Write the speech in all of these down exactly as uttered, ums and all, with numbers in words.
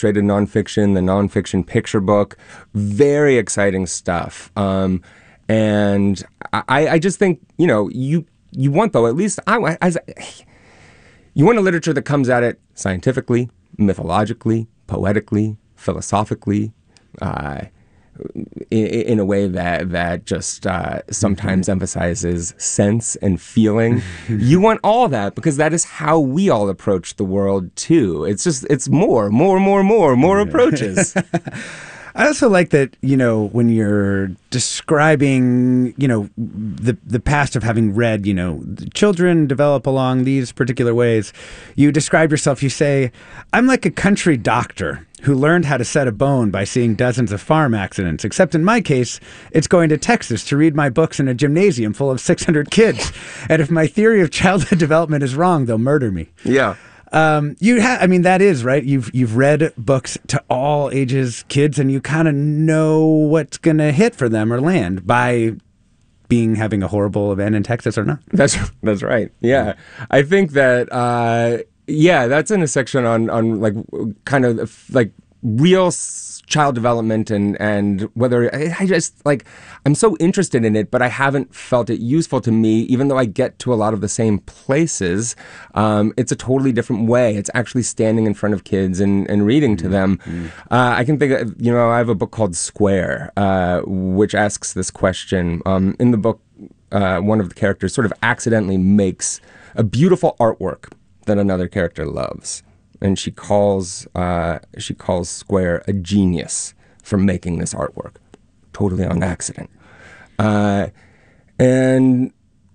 illustrated nonfiction, the nonfiction picture book. Very exciting stuff. Um, and I, I just think, you know, you you want, though, at least, I, as you want a literature that comes at it scientifically, mythologically, poetically, philosophically, uh, in, in a way that that just uh, sometimes mm-hmm. emphasizes sense and feeling. You want all that because that is how we all approach the world too. It's just it's more, more, more, more, more approaches. I also like that, you know, when you're describing, you know, the the past of having read, you know, children develop along these particular ways. You describe yourself, you say, I'm like a country doctor who learned how to set a bone by seeing dozens of farm accidents, except in my case, it's going to Texas to read my books in a gymnasium full of six hundred kids. And if my theory of childhood development is wrong, they'll murder me. Yeah. Um, you have, I mean, that is right. You've you've read books to all ages, kids, and you kind of know what's gonna hit for them or land by being having a horrible event in Texas or not. That's that's right. Yeah, I think that. Uh, yeah, that's in a section on on like kind of like real child development and and whether I just like I'm so interested in it, but I haven't felt it useful to me, even though I get to a lot of the same places. Um, it's a totally different way. It's actually standing in front of kids and, and reading to them. Mm-hmm. uh, I can think of, you know, I have a book called Square, uh, which asks this question. Um, in the book, uh, one of the characters sort of accidentally makes a beautiful artwork that another character loves. And she calls uh, she calls Square a genius for making this artwork, totally on accident. Uh, and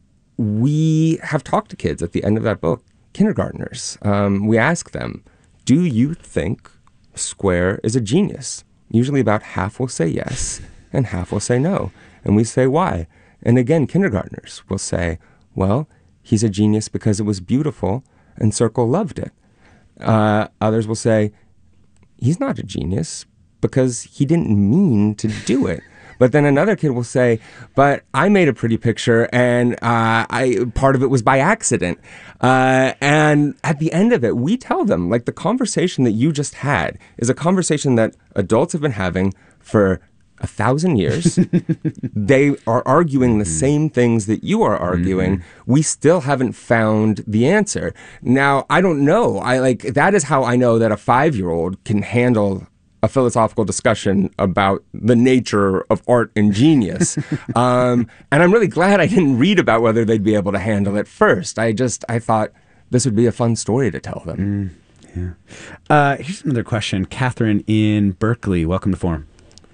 we have talked to kids at the end of that book, kindergartners. Um, we ask them, do you think Square is a genius? Usually about half will say yes, and half will say no. And we say, why? And again, kindergartners will say, well, he's a genius because it was beautiful, and Circle loved it. Uh, others will say, he's not a genius because he didn't mean to do it. But then another kid will say, but I made a pretty picture and uh, I part of it was by accident. Uh, and at the end of it, we tell them, like, the conversation that you just had is a conversation that adults have been having for a thousand years. They are arguing the same things that you are arguing. Mm-hmm. We still haven't found the answer. Now, I don't know. I like that is how I know that a five-year-old can handle a philosophical discussion about the nature of art and genius. um, and I'm really glad I didn't read about whether they'd be able to handle it first. I just I thought this would be a fun story to tell them. Mm, yeah. Uh, here's another question. Catherine in Berkeley. Welcome to Forum.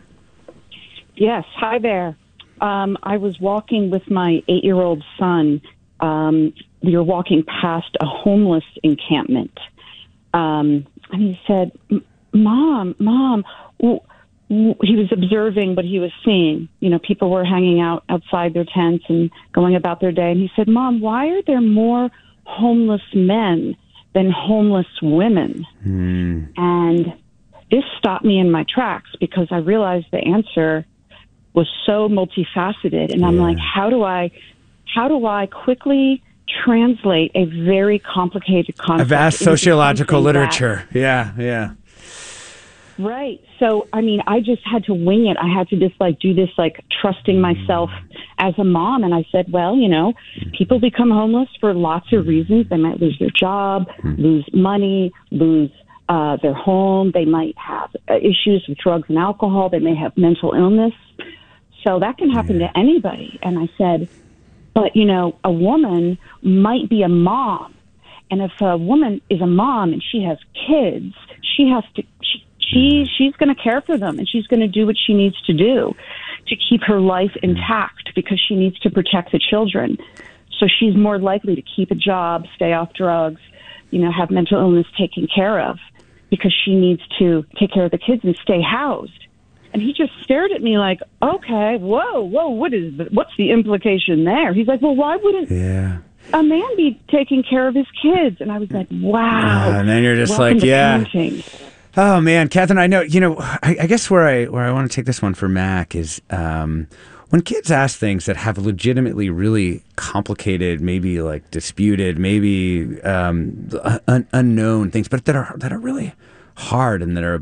Yes, hi there. Um, I was walking with my eight-year-old son. Um, we were walking past a homeless encampment. Um, and he said, Mom, Mom, w- w-. he was observing what he was seeing. You know, people were hanging out outside their tents and going about their day. And he said, Mom, why are there more homeless men than homeless women? Mm. And this stopped me in my tracks because I realized the answer was so multifaceted. And I'm yeah. like, how do I, how do I quickly translate a very complicated concept? A vast sociological literature. That, yeah, yeah. Right. So, I mean, I just had to wing it. I had to just like do this, like trusting myself as a mom. And I said, well, you know, people become homeless for lots of reasons. They might lose their job, lose money, lose uh, their home. They might have uh, issues with drugs and alcohol. They may have mental illness. So that can happen yeah. to anybody. And I said, but, you know, a woman might be a mom. And if a woman is a mom and she has kids, she has to, she, she she's going to care for them and she's going to do what she needs to do to keep her life intact because she needs to protect the children. So she's more likely to keep a job, stay off drugs, you know, have mental illness taken care of because she needs to take care of the kids and stay housed. And he just stared at me like, okay, whoa, whoa, what is the, what's the implication there? He's like, well, why wouldn't yeah. a man be taking care of his kids? And I was like, wow. Uh, and then you're just like, yeah. Parenting. Oh man, Catherine, I know, you know, I, I guess where I where I want to take this one for Mac is um, when kids ask things that have legitimately really complicated, maybe like disputed, maybe um, un- unknown things, but that are that are really hard and that are